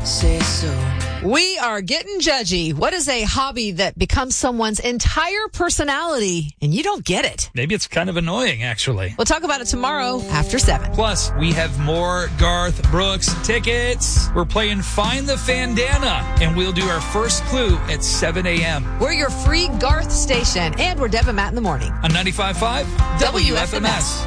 say so. We are getting judgy. What is a hobby that becomes someone's entire personality and you don't get it? Maybe it's kind of annoying, actually. We'll talk about it tomorrow after 7. Plus, we have more Garth Brooks tickets. We're playing Find the Fandana, and we'll do our first clue at 7 a.m. We're your free Garth station, and we're Deb and Matt in the morning. On 95.5 WFMS.